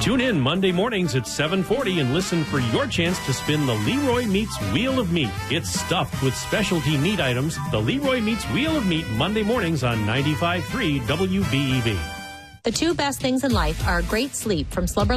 Tune in Monday mornings at 7:40 and listen for your chance to spin the Leroy Meats Wheel of Meat. It's stuffed with specialty meat items. The Leroy Meats Wheel of Meat, Monday mornings on 95.3 WBEV. The two best things in life are great sleep from Slumber